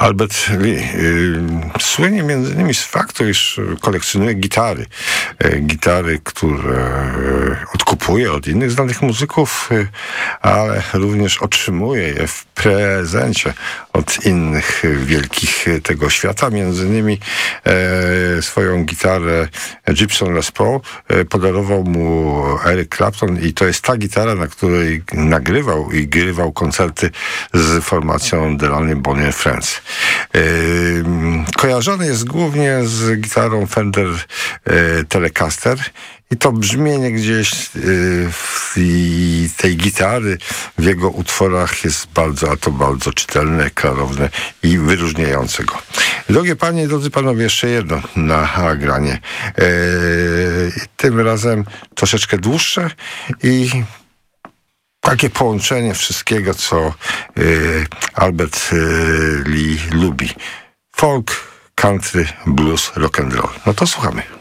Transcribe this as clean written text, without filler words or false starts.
Albert Lee słynie między innymi z faktu, iż kolekcjonuje gitary. Gitary, które odkupuje od innych znanych muzyków, ale również otrzymuje je w prezencie od innych wielkich tego świata. Między innymi swoją gitarę Gibson Les Paul podarował mu Eric Clapton i to jest ta gitara, na której nagrywał i grywał koncerty z formacją The Lonely Bonnie Friends. Kojarzony jest głównie z gitarą Fender Telecaster i to brzmienie gdzieś tej gitary w jego utworach jest bardzo czytelne, klarowne i wyróżniające go. Drogie panie i drodzy panowie, jeszcze jedno nagranie. Tym razem troszeczkę dłuższe i takie połączenie wszystkiego, co Albert Lee lubi. Folk, country, blues, rock and roll. No to słuchamy.